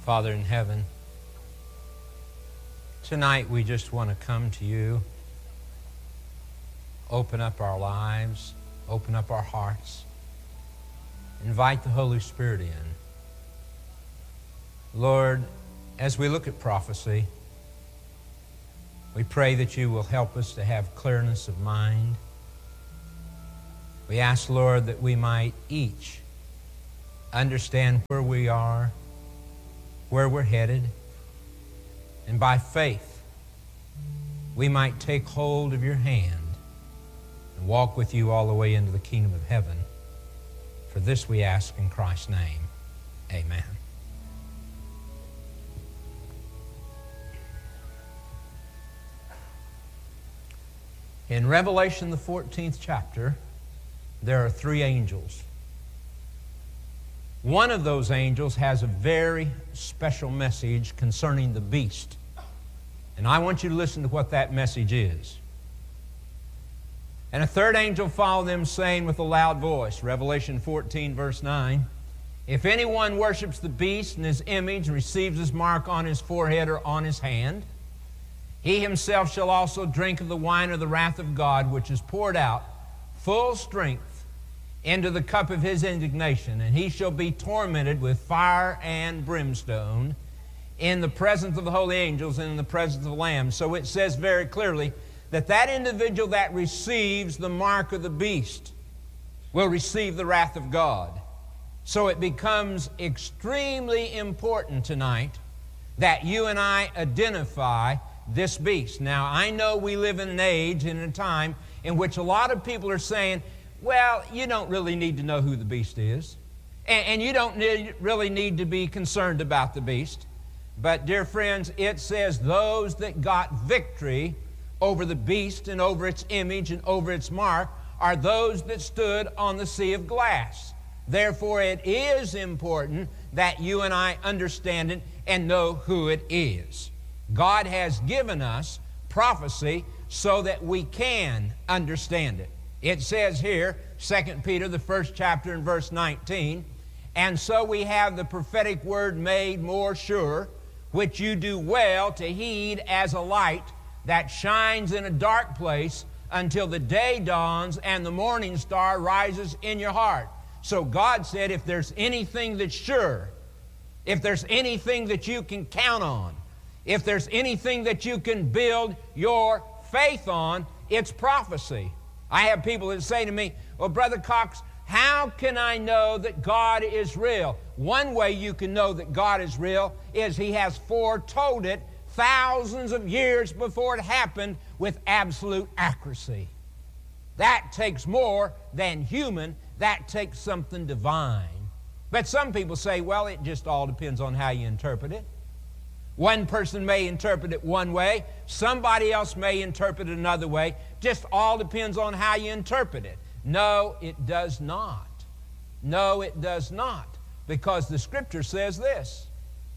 Father in heaven, tonight we just want to come to you, open up our lives, open up our hearts, invite the Holy Spirit in. Lord, as we look at prophecy, we pray that you will help us to have clearness of mind. We ask, Lord, that we might each understand where we are, where we're headed, and by faith, we might take hold of your hand and walk with you all the way into the kingdom of heaven. For this we ask in Christ's name. Amen. In Revelation, the 14th chapter, there are 3 angels. One of those angels has a very special message concerning the beast. And I want you to listen to what that message is. And a third angel followed them, saying with a loud voice, Revelation 14, verse 9, if anyone worships the beast and his image and receives his mark on his forehead or on his hand, he himself shall also drink of the wine of the wrath of God, which is poured out full strength into the cup of his indignation, and he shall be tormented with fire and brimstone in the presence of the holy angels and in the presence of the Lamb. So it says very clearly that that individual that receives the mark of the beast will receive the wrath of God. So it becomes extremely important tonight that you and I identify this beast. Now, I know we live in an age and a time in which a lot of people are saying, well, you don't really need to know who the beast is, and you don't really need to be concerned about the beast. But, dear friends, it says those that got victory over the beast and over its image and over its mark are those that stood on the sea of glass. Therefore, it is important that you and I understand it and know who it is. God has given us prophecy so that we can understand it. It says here, 2 Peter, the 1st chapter and verse 19, and so we have the prophetic word made more sure, which you do well to heed as a light that shines in a dark place until the day dawns and the morning star rises in your heart. So God said, if there's anything that's sure, if there's anything that you can count on, if there's anything that you can build your faith on, it's prophecy. I have people that say to me, well, Brother Cox, how can I know that God is real? One way you can know that God is real is He has foretold it thousands of years before it happened with absolute accuracy. That takes more than human. That takes something divine. But some people say, well, it just all depends on how you interpret it. One person may interpret it one way. Somebody else may interpret it another way. Just all depends on how you interpret it. No, it does not. No, it does not. Because the Scripture says this.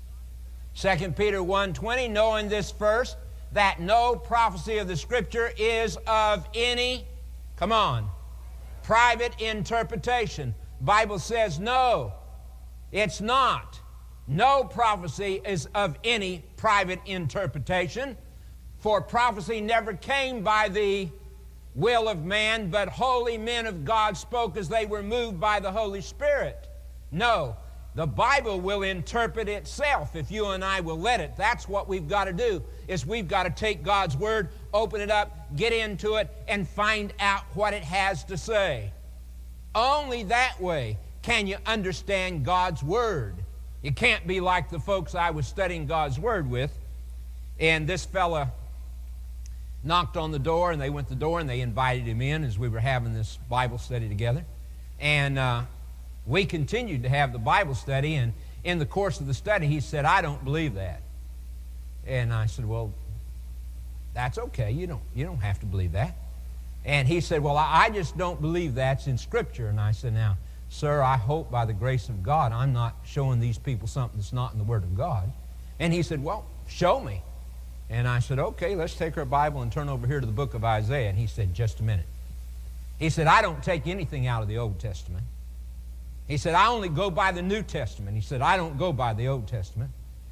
2 Peter 1:20, knowing this first, that no prophecy of the Scripture is of any, come on, private interpretation. Bible says no, it's not. No prophecy is of any private interpretation, for prophecy never came by the will of man, but holy men of God spoke as they were moved by the Holy Spirit. No, the Bible will interpret itself if you and I will let it. That's what we've got to do, is we've got to take God's Word, open it up, get into it, and find out what it has to say. Only that way can you understand God's Word. You can't be like the folks I was studying God's Word with, and this fella knocked on the door, and they went to the door, and they invited him in as we were having this Bible study together. And we continued to have the Bible study, and in the course of the study, he said, I don't believe that. And I said, well, that's okay. You don't have to believe that. And he said, well, I just don't believe that's in Scripture. And I said, now, sir, I hope by the grace of God I'm not showing these people something that's not in the Word of God. And he said, well, show me. And I said, okay, let's take our Bible and turn over here to the book of Isaiah. And he said, just a minute. He said, I don't take anything out of the Old Testament. He said, I only go by the New Testament. He said, I don't go by the Old Testament.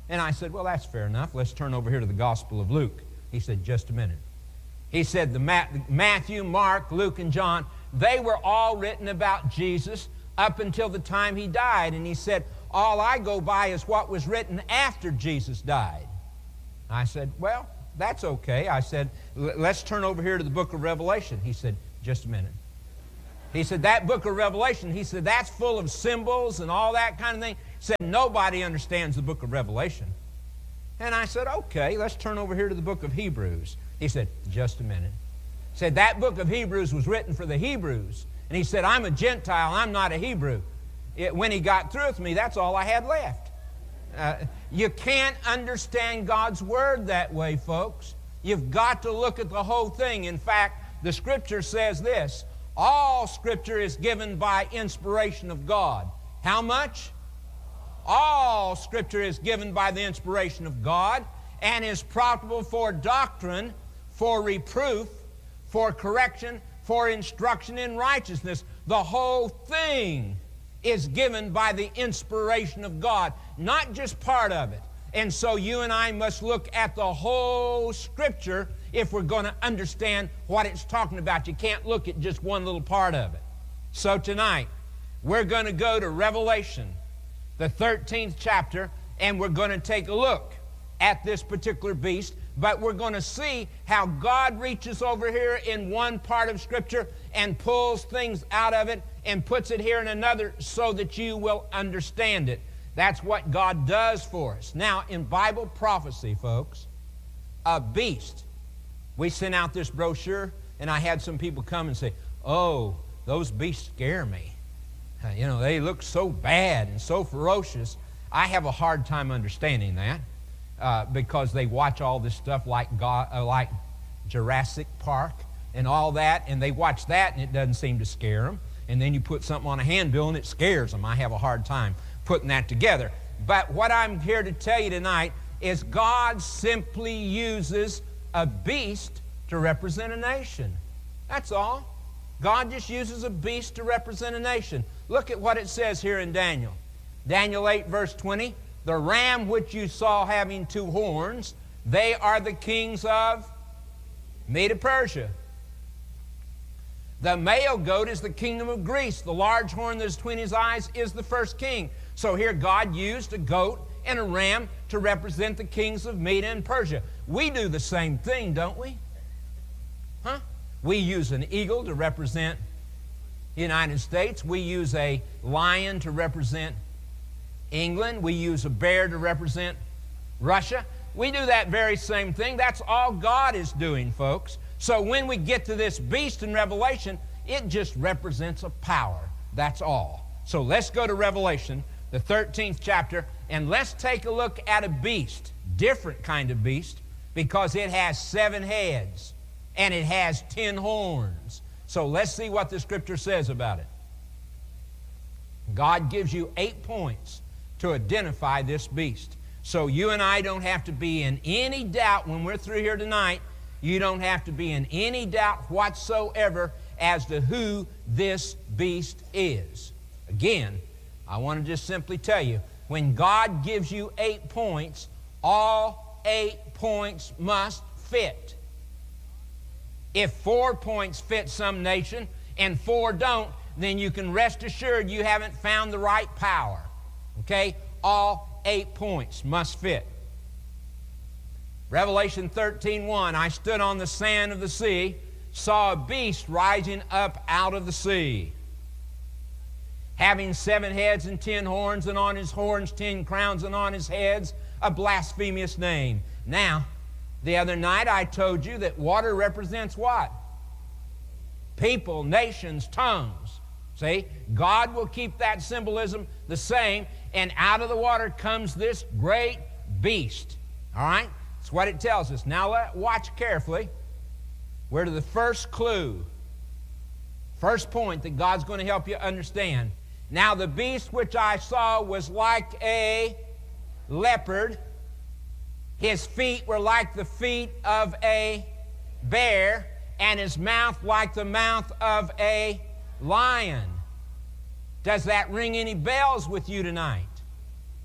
And I said, well, that's fair enough. Let's turn over here to the Gospel of Luke. He said, just a minute. He said the Matthew, Mark, Luke, and John, they were all written about Jesus up until the time he died. And he said, all I go by is what was written after Jesus died. I said, well, that's okay. I said, let's turn over here to the book of Revelation. He said, just a minute. He said, that book of Revelation, he said, that's full of symbols and all that kind of thing. He said, nobody understands the book of Revelation. And I said, okay, let's turn over here to the book of Hebrews. He said, just a minute. He said, that book of Hebrews was written for the Hebrews. And he said, I'm a Gentile, I'm not a Hebrew. When he got through with me, that's all I had left. You can't understand God's Word that way, folks. You've got to look at the whole thing. In fact, the Scripture says this, all Scripture is given by inspiration of God. How much? All Scripture is given by the inspiration of God and is profitable for doctrine, for reproof, for correction, for instruction in righteousness. The whole thing is given by the inspiration of God, not just part of it. And so you and I must look at the whole Scripture if we're going to understand what it's talking about. You can't look at just one little part of it. So tonight, we're going to go to Revelation, the 13th chapter, and we're going to take a look at this particular beast, but we're going to see how God reaches over here in one part of Scripture and pulls things out of it and puts it here in another so that you will understand it. That's what God does for us. Now, in Bible prophecy, folks, a beast. We sent out this brochure, and I had some people come and say, oh, those beasts scare me. You know, they look so bad and so ferocious. I have a hard time understanding that because they watch all this stuff like Jurassic Park and all that, and they watch that, and it doesn't seem to scare them. And then you put something on a handbill, and it scares them. I have a hard time putting that together. But what I'm here to tell you tonight is God simply uses a beast to represent a nation. That's all. God just uses a beast to represent a nation. Look at what it says here in Daniel. Daniel 8, verse 20. The ram which you saw having two horns, they are the kings of Medo-Persia. The male goat is the kingdom of Greece. The large horn that is between his eyes is the first king. So here God used a goat and a ram to represent the kings of Medo and Persia. We do the same thing, don't we? Huh? We use an eagle to represent the United States. We use a lion to represent England. We use a bear to represent Russia. We do that very same thing. That's all God is doing, folks. So when we get to this beast in Revelation, it just represents a power. That's all. So let's go to Revelation, the 13th chapter, and let's take a look at a beast, different kind of beast, because it has 7 heads and it has 10 horns. So let's see what the Scripture says about it. God gives you 8 points to identify this beast. So you and I don't have to be in any doubt when we're through here tonight. You don't have to be in any doubt whatsoever as to who this beast is. Again, I want to just simply tell you, when God gives you 8 points, all 8 points must fit. If 4 points fit some nation and 4 don't, then you can rest assured you haven't found the right power. Okay? All 8 points must fit. Revelation 13:1, I stood on the sand of the sea, saw a beast rising up out of the sea, having 7 heads and 10 horns, and on his horns 10 crowns, and on his heads a blasphemous name. Now, the other night I told you that water represents what? People, nations, tongues. See, God will keep that symbolism the same, and out of the water comes this great beast. All right? That's what it tells us. Now watch carefully. We're to the first clue. First point that God's going to help you understand. Now the beast which I saw was like a leopard. His feet were like the feet of a bear, and his mouth like the mouth of a lion. Does that ring any bells with you tonight?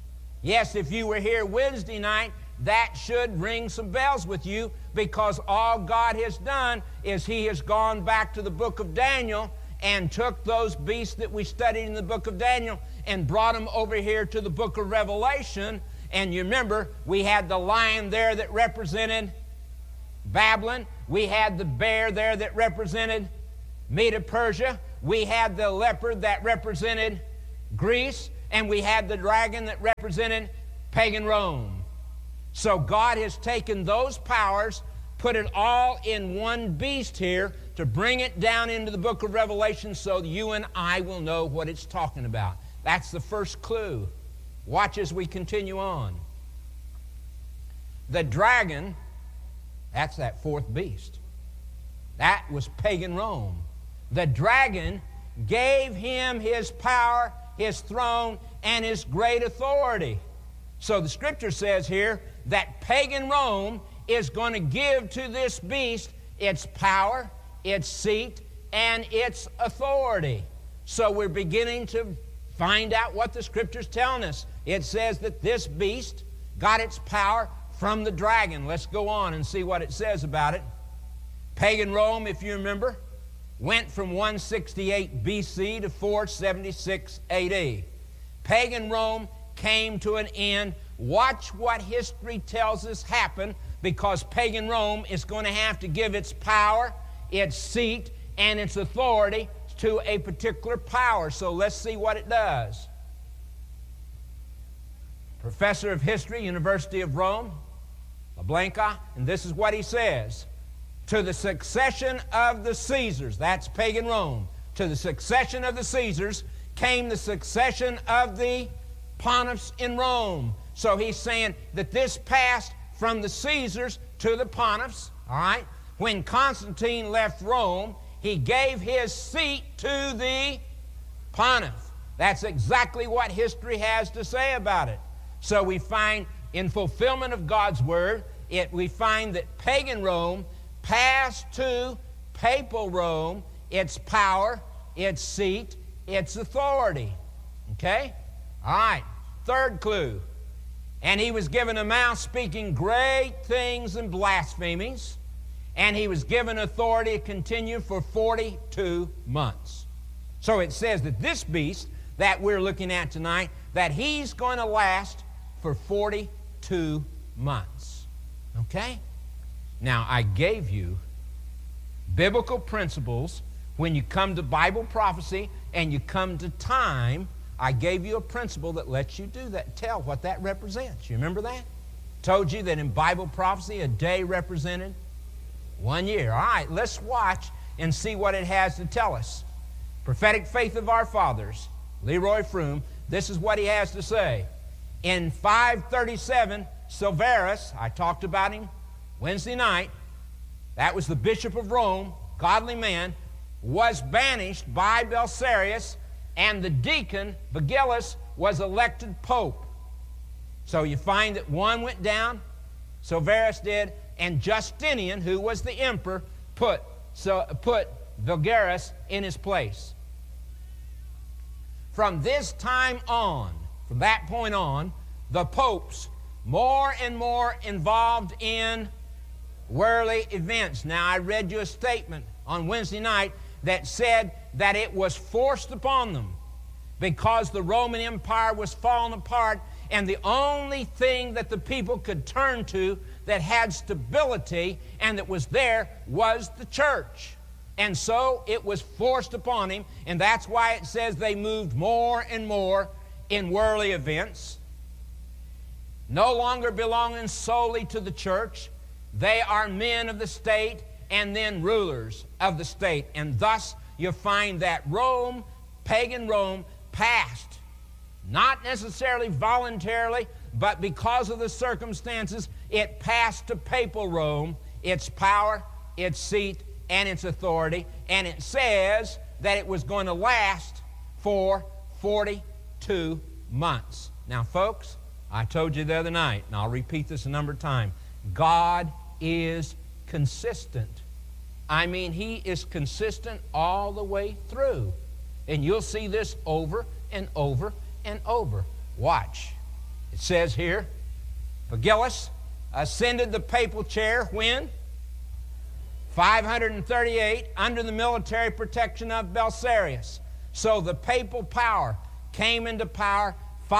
Yes, if you were here Wednesday night, that should ring some bells with you, because all God has done is He has gone back to the book of Daniel and took those beasts that we studied in the book of Daniel and brought them over here to the book of Revelation. And you remember, we had the lion there that represented Babylon. We had the bear there that represented Medo-Persia. We had the leopard that represented Greece. And we had the dragon that represented pagan Rome. So God has taken those powers, put it all in one beast here to bring it down into the book of Revelation so you and I will know what it's talking about. That's the first clue. Watch as we continue on. The dragon, that's that fourth beast. That was pagan Rome. The dragon gave him his power, his throne, and his great authority. So the scripture says here that pagan Rome is going to give to this beast its power, its seat, and its authority. So we're beginning to find out what the scripture's telling us. It says that this beast got its power from the dragon. Let's go on and see what it says about it. Pagan Rome, if you remember, went from 168 BC to 476 AD. Pagan Rome came to an end. Watch what history tells us happened, because pagan Rome is going to have to give its power, its seat, and its authority to a particular power. So let's see what it does. Professor of History, University of Rome, LeBlanc, and this is what he says. To the succession of the Caesars, that's pagan Rome, to the succession of the Caesars came the succession of the pontiffs in Rome. So he's saying that this passed from the Caesars to the pontiffs, all right? When Constantine left Rome, he gave his seat to the pontiff. That's exactly what history has to say about it. So we find, in fulfillment of God's word, we find that pagan Rome passed to papal Rome its power, its seat, its authority. Okay? All right. Third clue. And he was given a mouth speaking great things and blasphemies, and he was given authority to continue for 42 months. So it says that this beast that we're looking at tonight, that he's going to last for 42 months. Okay? Now, I gave you biblical principles when you come to Bible prophecy and you come to time. I gave you a principle that lets you do that, tell what that represents. You remember that? Told you that in Bible prophecy, a day represented 1 year. All right, let's watch and see what it has to tell us. Prophetic Faith of Our Fathers, Leroy Froom, this is what he has to say. In 537, Silverus, I talked about him Wednesday night, that was the Bishop of Rome, godly man, was banished by Belisarius, and the deacon, Vigilus, was elected pope. So you find that one went down, Silverus did, and Justinian, who was the emperor, put Vigilus in his place. From this time on, from that point on, the popes more and more involved in worldly events. Now, I read you a statement on Wednesday night that said that it was forced upon them because the Roman Empire was falling apart, and the only thing that the people could turn to that had stability and that was there was the church. And so it was forced upon him, and that's why it says they moved more and more in worldly events, no longer belonging solely to the church. They are men of the state and then rulers of the state. And thus you find that Rome, pagan Rome, passed, not necessarily voluntarily, but because of the circumstances, it passed to papal Rome, its power, its seat, and its authority. And it says that it was going to last for 42 months. Now, folks, I told you the other night, and I'll repeat this a number of times, God is consistent. I mean, He is consistent all the way through. And you'll see this over and over and over. Watch. It says here, Phagellus ascended the papal chair when? 538, under the military protection of Belisarius. So the papal power came into power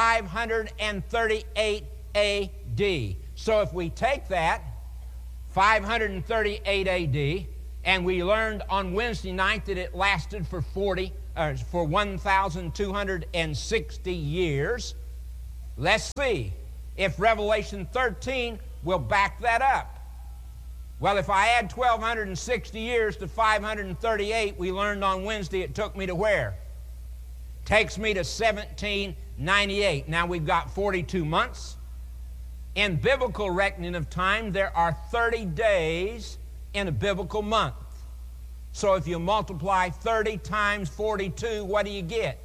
538 A.D. So if we take that, 538 A.D., and we learned on Wednesday night that it lasted for 1,260 years, let's see if Revelation 13 will back that up. Well, if I add 1,260 years to 538, we learned on Wednesday it took me to where? Takes me to 1798. Now we've got 42 months. In biblical reckoning of time, there are 30 days in a biblical month. So if you multiply 30 times 42, what do you get?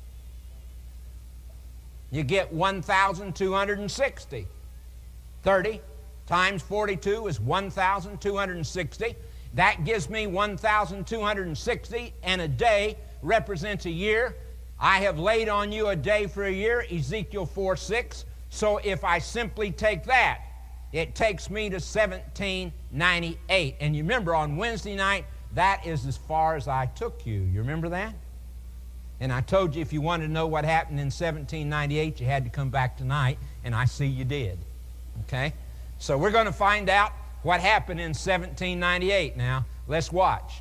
You get 1,260. 30 times 42 is 1,260. That gives me 1,260, and a day represents a year. I have laid on you a day for a year, Ezekiel 4:6. So if I simply take that, it takes me to 1798. And you remember on Wednesday night, that is as far as I took you. You remember that? And I told you if you wanted to know what happened in 1798, you had to come back tonight, and I see you did. Okay? So we're going to find out what happened in 1798 now. Let's watch.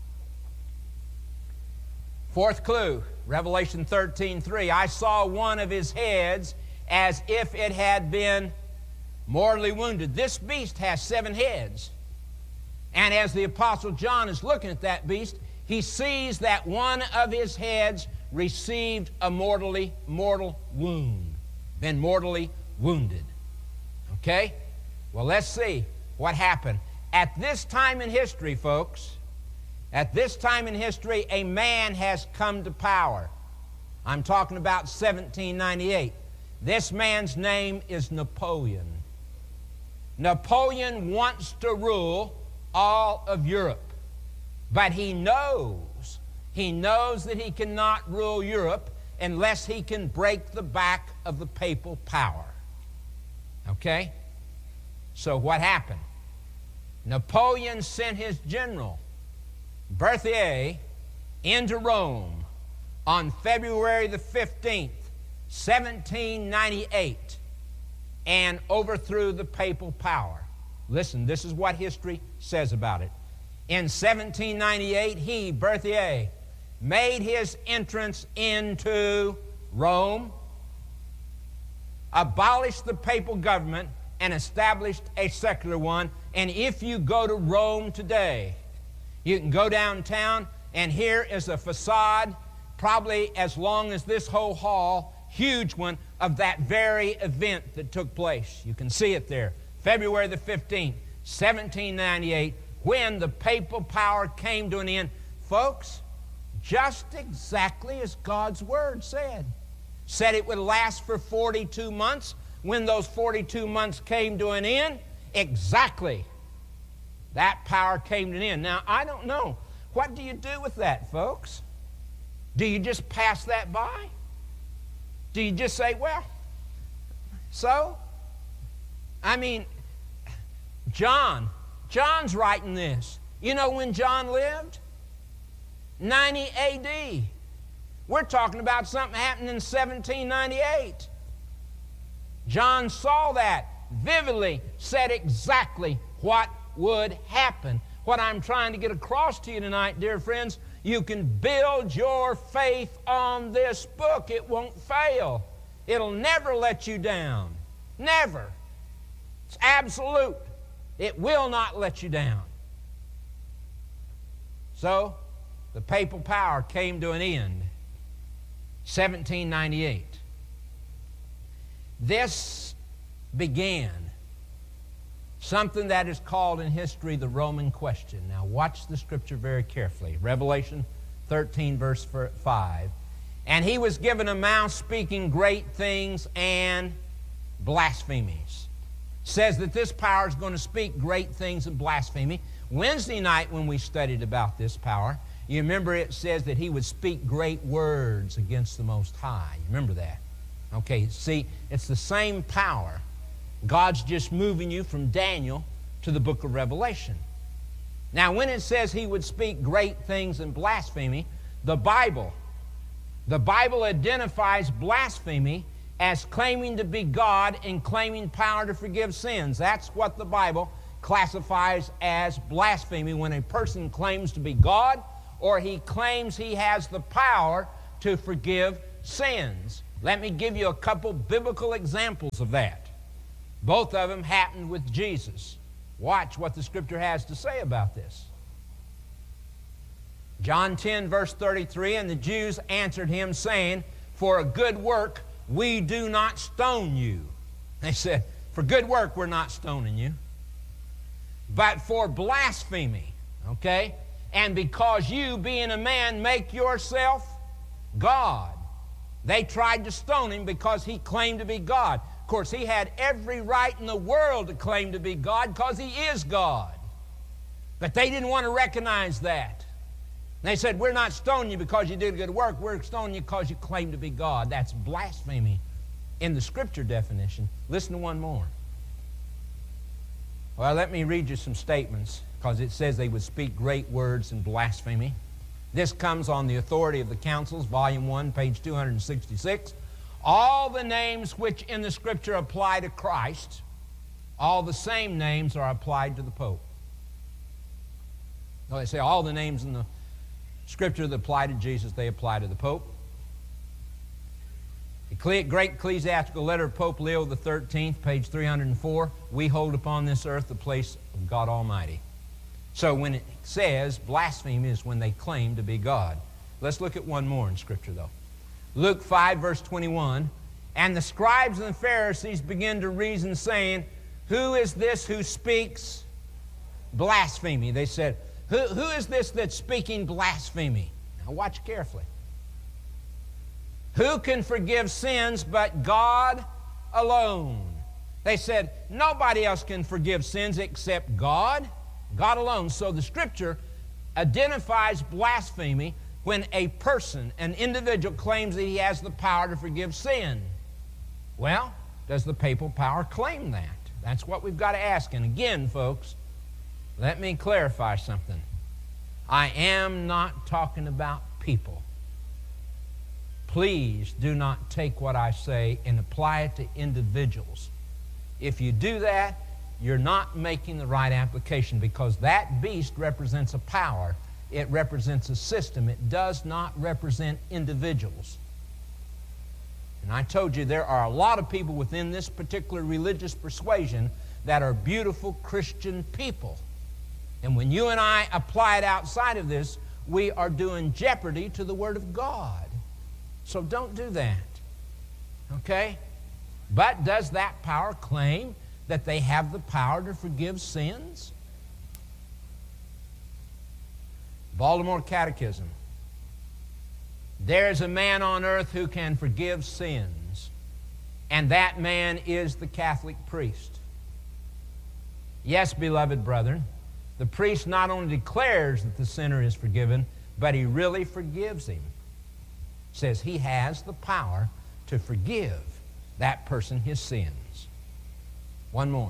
Fourth clue, Revelation 13:3. I saw one of his heads as if it had been mortally wounded. This beast has 7 heads. And as the Apostle John is looking at that beast, he sees that one of his heads received a mortal wound, been mortally wounded. Okay? Well, let's see what happened. At this time in history, folks, at this time in history, a man has come to power. I'm talking about 1798. This man's name is Napoleon. Napoleon wants to rule all of Europe, but he knows that he cannot rule Europe unless he can break the back of the papal power. Okay? So what happened? Napoleon sent his general, Berthier, into Rome on February the 15th, 1798, and overthrew the papal power. Listen, this is what history says about it. In 1798, he, Berthier, made his entrance into Rome, abolished the papal government, and established a secular one. And if you go to Rome today, you can go downtown, and here is a facade, probably as long as this whole hall, huge one, of that very event that took place. You can see it there. February the 15th, 1798, when the papal power came to an end. Folks, just exactly as God's Word said. Said it would last for 42 months. When those 42 months came to an end, exactly that power came to an end. Now, I don't know. What do you do with that, folks? Do you just pass that by? Do you just say, well, so? I mean, John's writing this. You know when John lived? 90 A.D. We're talking about something happening in 1798. John saw that vividly, said exactly what would happen. What I'm trying to get across to you tonight, dear friends, you can build your faith on this book. It won't fail. It'll never let you down. Never. It's absolute. It will not let you down. So, the papal power came to an end. 1798. This began something that is called in history the Roman question. Now watch the scripture very carefully. Revelation 13 verse 5. And he was given a mouth speaking great things and blasphemies. Says that this power is going to speak great things and blasphemy. Wednesday night when we studied about this power, you remember it says that he would speak great words against the Most High. You remember that? Okay, see, it's the same power. God's just moving you from Daniel to the book of Revelation. Now, when it says he would speak great things in blasphemy, the Bible identifies blasphemy as claiming to be God and claiming power to forgive sins. That's what the Bible classifies as blasphemy, when a person claims to be God or he claims he has the power to forgive sins. Let me give you a couple biblical examples of that. Both of them happened with Jesus. Watch what the Scripture has to say about this. John 10, verse 33, and the Jews answered him, saying, for a good work we do not stone you. They said, for good work we're not stoning you, but for blasphemy, okay? And because you, being a man, make yourself God. They tried to stone him because he claimed to be God. Of course, he had every right in the world to claim to be God because he is God. But they didn't want to recognize that. They said, we're not stoning you because you did good work. We're stoning you because you claim to be God. That's blasphemy in the Scripture definition. Listen to one more. Well, let me read you some statements, because it says they would speak great words in blasphemy. This comes on the authority of the Councils, Volume 1, page 266. All the names which in the Scripture apply to Christ, all the same names are applied to the Pope. No, they say all the names in the Scripture that apply to Jesus, they apply to the Pope. The great ecclesiastical letter of Pope Leo XIII, page 304, we hold upon this earth the place of God Almighty. So when it says blasphemy is when they claim to be God. Let's look at one more in Scripture, though. Luke 5, verse 21, and the scribes and the Pharisees begin to reason, saying, who is this who speaks blasphemy? They said, who is this that's speaking blasphemy? Now watch carefully. Who can forgive sins but God alone? They said, nobody else can forgive sins except God. God alone. So the Scripture identifies blasphemy when a person, an individual, claims that he has the power to forgive sin. Well, does the papal power claim that? That's what we've got to ask. And again, folks, let me clarify something. I am not talking about people. Please do not take what I say and apply it to individuals. If you do that, you're not making the right application, because that beast represents a power. It represents a system. It does not represent individuals. And I told you there are a lot of people within this particular religious persuasion that are beautiful Christian people. And when you and I apply it outside of this, we are doing jeopardy to the Word of God. So don't do that. Okay? But does that power claim that they have the power to forgive sins? Baltimore Catechism. There is a man on earth who can forgive sins, and that man is the Catholic priest. Yes, beloved brethren, the priest not only declares that the sinner is forgiven, but he really forgives him. Says he has the power to forgive that person his sins. One more.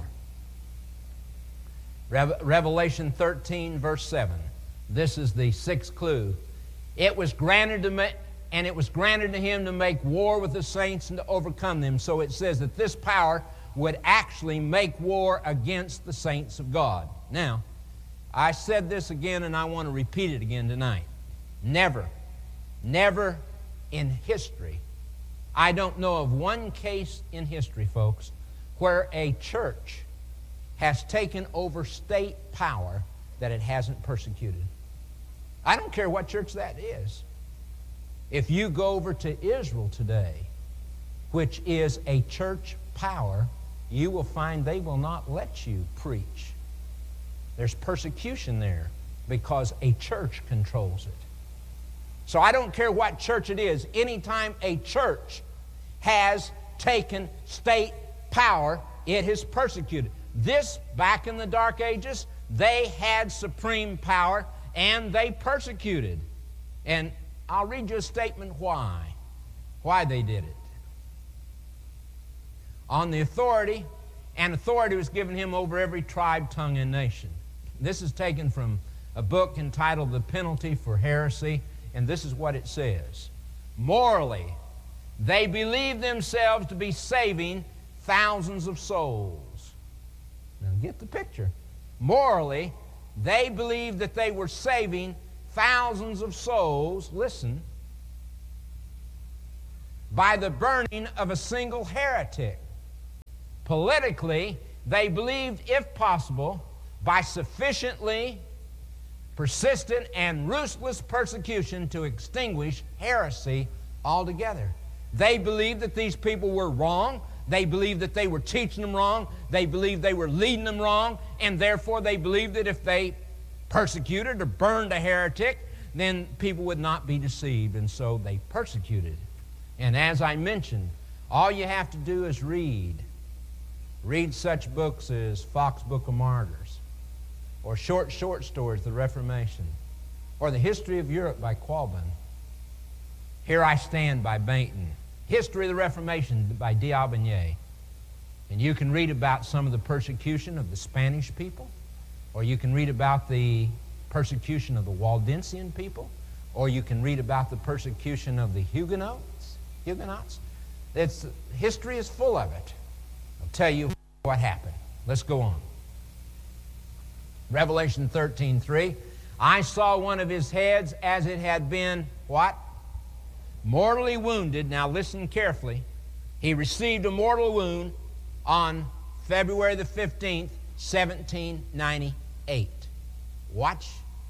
Revelation 13, verse 7. This is the sixth clue. It was granted to him to make war with the saints and to overcome them. So it says that this power would actually make war against the saints of God. Now, I said this again, and I want to repeat it again tonight. Never in history, I don't know of one case in history, folks, where a church has taken over state power that it hasn't persecuted. I don't care what church that is. If you go over to Israel today, which is a church power, you will find they will not let you preach. There's persecution there because a church controls it. So I don't care what church it is. Anytime a church has taken state power, it has persecuted. This, back in the Dark Ages, they had supreme power and they persecuted. And I'll read you a statement why they did it. on the authority, and authority was given him over every tribe, tongue, and nation. This is taken from a book entitled The Penalty for Heresy, and this is what it says. Morally, they believed themselves to be saving thousands of souls. Now get the picture. Morally, they believed that they were saving thousands of souls, listen, by the burning of a single heretic. Politically, they believed, if possible, by sufficiently persistent and ruthless persecution to extinguish heresy altogether. They believed that these people were wrong. They believed that they were teaching them wrong. They believed they were leading them wrong. And therefore, they believed that if they persecuted or burned a heretic, then people would not be deceived. And so they persecuted. And as I mentioned, all you have to do is read such books as Fox Book of Martyrs, or short stories, The Reformation, or The History of Europe by Qualbin, Here I Stand by Bainton, History of the Reformation by D'Aubigné. And you can read about some of the persecution of the Spanish people, or you can read about the persecution of the Waldensian people, or you can read about the persecution of the Huguenots. History is full of it. I'll tell you what happened. Let's go on. Revelation 13:3. I saw one of his heads as it had been, what? Mortally wounded. Now listen carefully. He received a mortal wound on February the 15th, 1798. Watch.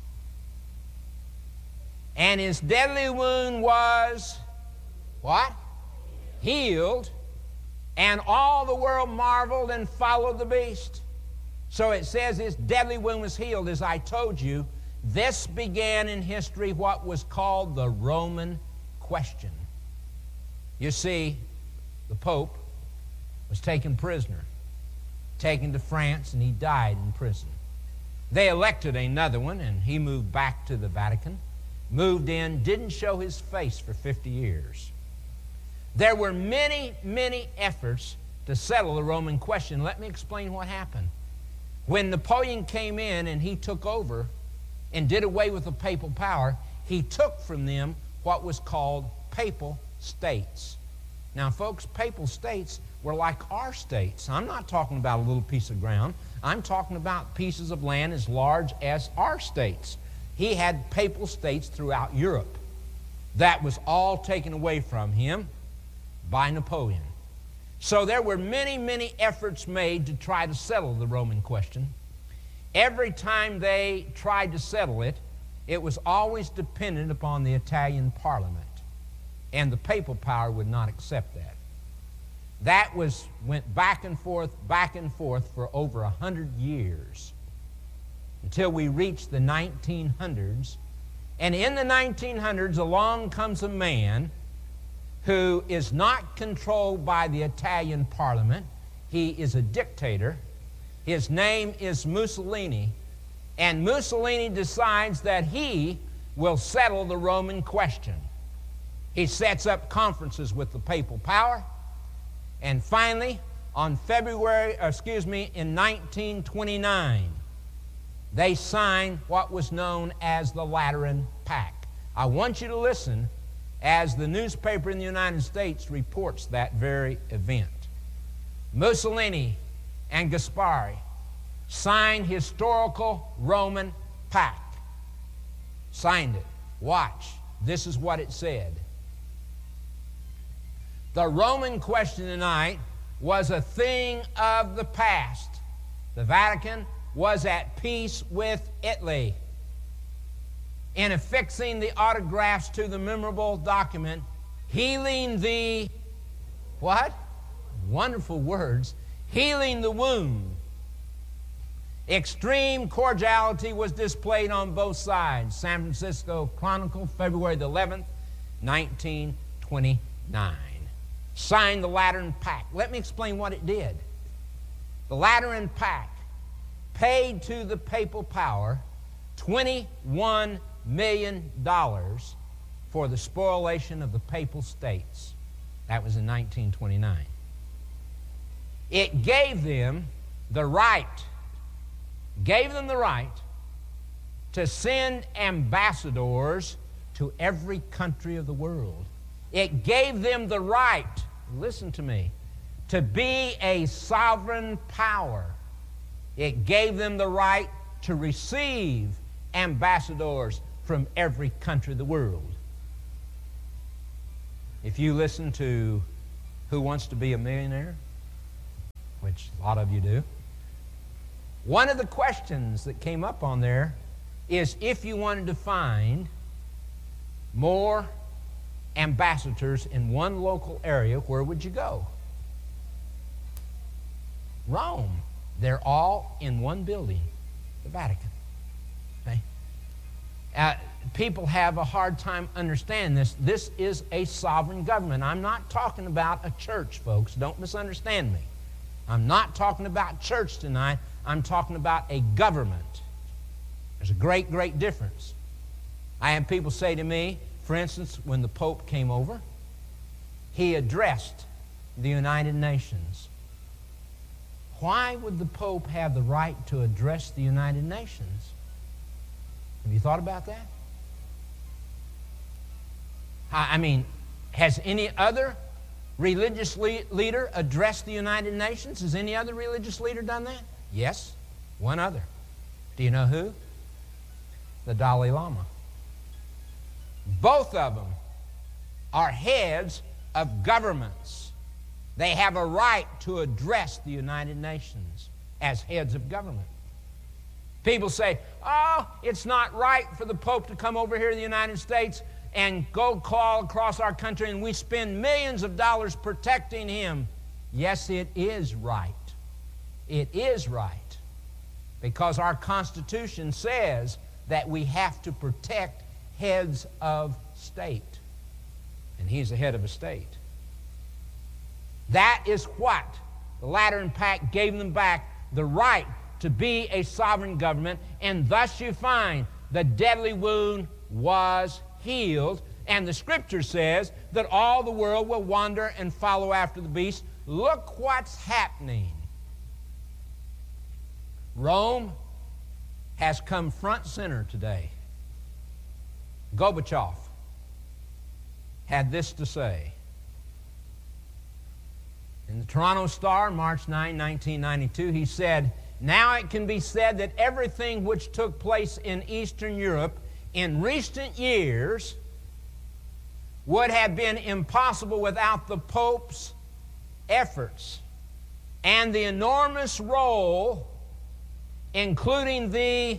And his deadly wound was, what? Healed. And all the world marveled and followed the beast. So it says his deadly wound was healed. As I told you, this began in history what was called the Roman question. You see, the Pope was taken prisoner, taken to France, and he died in prison. They elected another one, and he moved back to the Vatican, moved in, didn't show his face for 50 years. There were many, many efforts to settle the Roman question. Let me explain what happened. When Napoleon came in and he took over and did away with the papal power, he took from them what was called papal states. Now, folks, papal states were like our states. I'm not talking about a little piece of ground. I'm talking about pieces of land as large as our states. He had papal states throughout Europe. That was all taken away from him by Napoleon. So there were many, many efforts made to try to settle the Roman question. Every time they tried to settle it, it was always dependent upon the Italian Parliament, and the papal power would not accept that. That went back and forth for over 100 years until we reached the 1900s. And in the 1900s, along comes a man who is not controlled by the Italian Parliament. He is a dictator. His name is Mussolini. And Mussolini decides that he will settle the Roman question. He sets up conferences with the papal power. And finally, in 1929, they signed what was known as the Lateran Pact. I want you to listen as the newspaper in the United States reports that very event. Mussolini and Gaspari signed historical Roman pact. Signed it. Watch. This is what it said. The Roman question tonight was a thing of the past. The Vatican was at peace with Italy. In affixing the autographs to the memorable document, healing the, what? Wonderful words. Healing the wound. Extreme cordiality was displayed on both sides. San Francisco Chronicle, February the 11th, 1929. Signed the Lateran Pact. Let me explain what it did. The Lateran Pact paid to the papal power $21 million for the spoliation of the papal states. That was in 1929. It gave them the right, to send ambassadors to every country of the world. It gave them the right, listen to me, to be a sovereign power. It gave them the right to receive ambassadors from every country of the world. If you listen to Who Wants to Be a Millionaire, which a lot of you do, one of the questions that came up on there is if you wanted to find more ambassadors in one local area, where would you go? Rome. They're all in one building, the Vatican. Okay? People have a hard time understanding this. This is a sovereign government. I'm not talking about a church, folks. Don't misunderstand me. I'm not talking about church tonight. I'm talking about a government. There's a great, great difference. I have people say to me, for instance, when the Pope came over, he addressed the United Nations. Why would the Pope have the right to address the United Nations? Have you thought about that? I mean, has any other religious leader addressed the United Nations? Has any other religious leader done that? Yes, one other. Do you know who? The Dalai Lama. Both of them are heads of governments. They have a right to address the United Nations as heads of government. People say, oh, it's not right for the Pope to come over here to the United States and go call across our country and we spend millions of dollars protecting him. Yes, it is right. It is right. Because our Constitution says that we have to protect heads of state. And he's the head of a state. That is what the Lateran Pact gave them back, the right to be a sovereign government, and thus you find the deadly wound was healed, and the Scripture says that all the world will wander and follow after the beast. Look what's happening. Rome has come front center today. Gorbachev had this to say. In the Toronto Star, March 9, 1992, he said, "Now it can be said that everything which took place in Eastern Europe in recent years would have been impossible without the Pope's efforts and the enormous role, including the,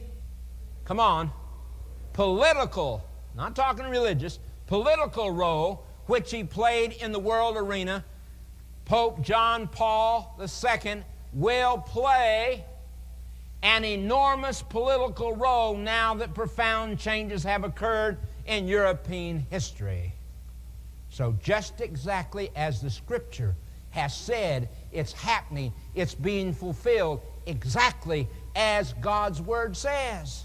political, not talking religious, political role which he played in the world arena. Pope John Paul II will play an enormous political role now that profound changes have occurred in European history." So just exactly as the Scripture has said, it's happening, it's being fulfilled exactly as God's Word says.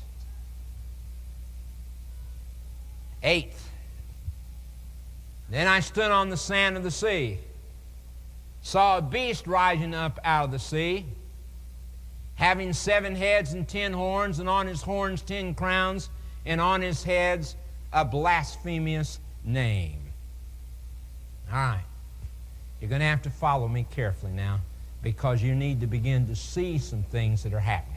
Eighth, then I stood on the sand of the sea, saw a beast rising up out of the sea, having 7 heads and 10 horns, and on his horns 10 crowns, and on his heads a blasphemous name. All right. You're going to have to follow me carefully now, because you need to begin to see some things that are happening.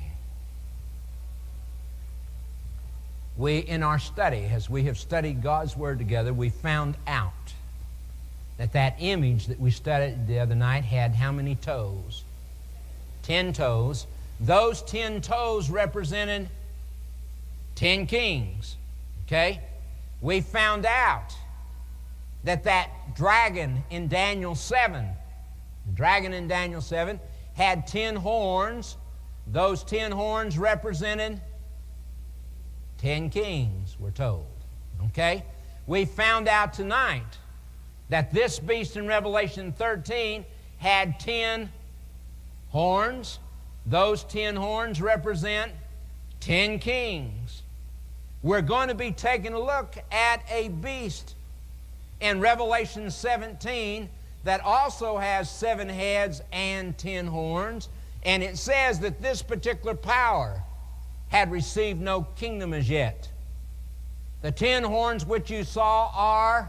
We, in our study, as we have studied God's Word together, we found out that image that we studied the other night had how many toes? 10 toes. Those 10 toes represented 10 kings. Okay? We found out that dragon in Daniel 7, the dragon in Daniel 7 had 10 horns. Those 10 horns represented 10 kings, we're told. Okay? We found out tonight that this beast in Revelation 13 had 10 horns. Those 10 horns represent 10 kings. We're going to be taking a look at a beast in Revelation 17 that also has 7 heads and 10 horns. And it says that this particular power had received no kingdom as yet. The 10 horns which you saw are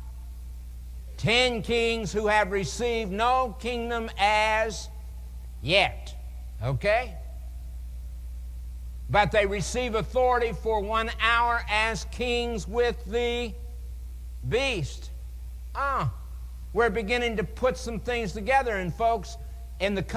10 kings who have received no kingdom as yet. Okay? But they receive authority for 1 hour as kings with the beast. We're beginning to put some things together. And folks, in the